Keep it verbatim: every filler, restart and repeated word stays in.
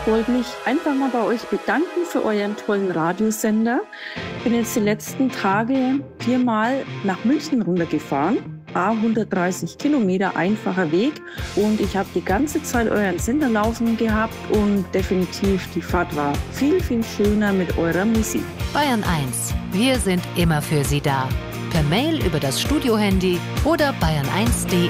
wollte mich einfach mal bei euch bedanken für euren tollen Radiosender. Ich bin jetzt die letzten Tage viermal nach München runtergefahren. hundertdreißig Kilometer einfacher Weg und ich habe die ganze Zeit euren Sender laufen gehabt und definitiv die Fahrt war viel, viel schöner mit eurer Musik. Bayern eins, wir sind immer für Sie da. Per Mail über das Studiohandy oder bayern eins punkt de.